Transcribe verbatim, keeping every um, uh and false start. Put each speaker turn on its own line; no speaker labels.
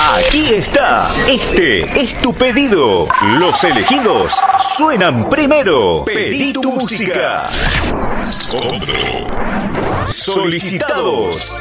Aquí está. Este es tu pedido. Los elegidos suenan primero. Pedí tu música. Solicitados.